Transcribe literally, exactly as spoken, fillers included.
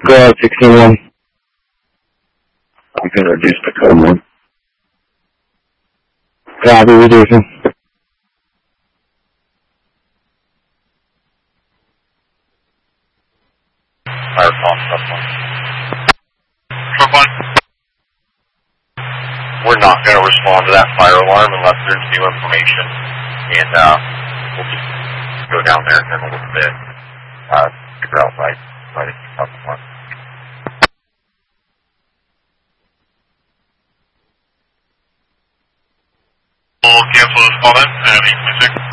Go out sixteen one. I'm going to reduce the code one. Copy, reducing. Fire call, plus one. Plus one. We're not going to respond to that fire alarm unless there's new information. And uh, we'll just go down there and then we'll look at it. Uh, figure out why, why they keep up with one. We'll cancel this call then. Uh,